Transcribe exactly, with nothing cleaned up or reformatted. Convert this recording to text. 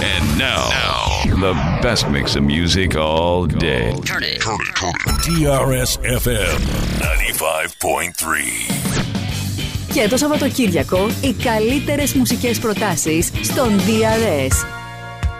And now, now, the best mix of music all day. Turn it, turn it, turn it. T R S F M ninety-five point three. Και το Σαββατοκύριακο, οι καλύτερες μουσικές προτάσεις στον ντι αρ ες.